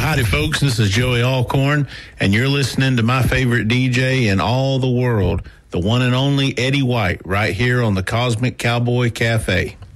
Howdy, folks. This is Joey Alcorn, and you're listening to my favorite DJ in all the world, the one and only Eddie White, right here on the Cosmic Cowboy Cafe.